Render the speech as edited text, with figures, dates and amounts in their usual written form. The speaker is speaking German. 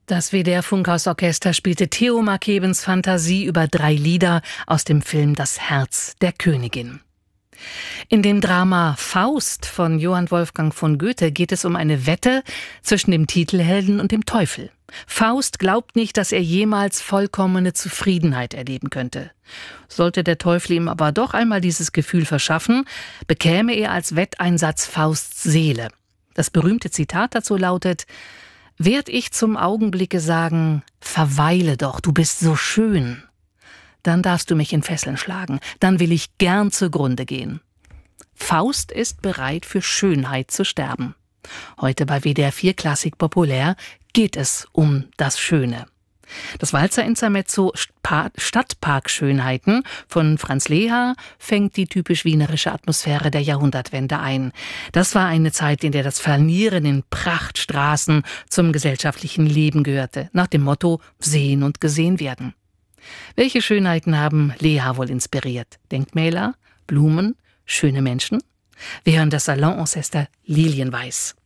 Das WDR-Funkhausorchester spielte Theo Markebens Fantasie über 3 Lieder aus dem Film Das Herz der Königin. In dem Drama Faust von Johann Wolfgang von Goethe geht es um eine Wette zwischen dem Titelhelden und dem Teufel. Faust glaubt nicht, dass er jemals vollkommene Zufriedenheit erleben könnte. Sollte der Teufel ihm aber doch einmal dieses Gefühl verschaffen, bekäme er als Wetteinsatz Fausts Seele. Das berühmte Zitat dazu lautet: »Werd ich zum Augenblicke sagen, verweile doch, du bist so schön. Dann darfst du mich in Fesseln schlagen, dann will ich gern zugrunde gehen.« Faust ist bereit, für Schönheit zu sterben. Heute bei WDR 4 Klassik Populär geht es um das Schöne. Das Walzer-Intermezzo Stadtparkschönheiten von Franz Leha fängt die typisch wienerische Atmosphäre der Jahrhundertwende ein. Das war eine Zeit, in der das Flanieren in Prachtstraßen zum gesellschaftlichen Leben gehörte, nach dem Motto sehen und gesehen werden. Welche Schönheiten haben Leha wohl inspiriert? Denkmäler, Blumen, schöne Menschen? Wir hören das Salon-Orchester Lilienweiß.